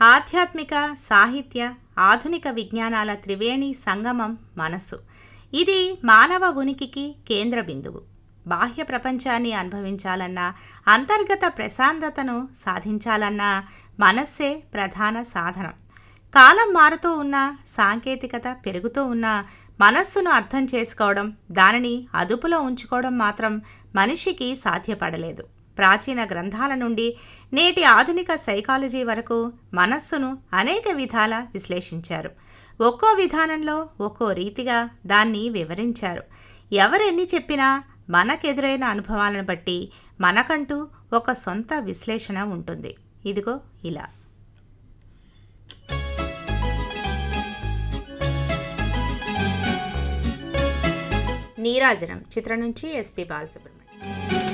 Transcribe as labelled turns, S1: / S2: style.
S1: ఆధ్యాత్మిక, సాహిత్య, ఆధునిక విజ్ఞానాల త్రివేణి సంగమం మనస్సు. ఇది మానవ ఉనికికి కేంద్ర బిందువు. బాహ్య ప్రపంచాన్ని అనుభవించాలన్నా, అంతర్గత ప్రశాంతతను సాధించాలన్నా మనస్సే ప్రధాన సాధనం. కాలం మారుతూ ఉన్న, సాంకేతికత పెరుగుతూ ఉన్న, మనస్సును అర్థం చేసుకోవడం, దానిని అదుపులో ఉంచుకోవడం మాత్రం మనిషికి సాధ్యపడలేదు. ప్రాచీన గ్రంథాల నుండి నేటి ఆధునిక సైకాలజీ వరకు మనస్సును అనేక విధాల విశ్లేషించారు. ఒక్కో విధానంలో ఒక్కో రీతిగా దాన్ని వివరించారు. ఎవరెన్ని చెప్పినా మనకెదురైన అనుభవాలను బట్టి మనకంటూ ఒక సొంత విశ్లేషణ ఉంటుంది. ఇదిగో ఇలా. నీరాజనం చిత్రం నుంచి ఎస్పి బాలసుబ్రహ్మణ్యం.